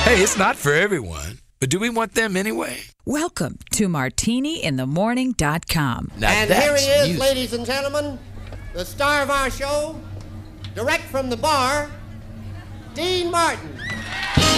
Hey, it's not for everyone, but do we want them anyway? Welcome to MartiniInTheMorning.com. Now And that's here he is, music. ladies and gentlemen, the star of our show, direct from the bar, Dean Martin.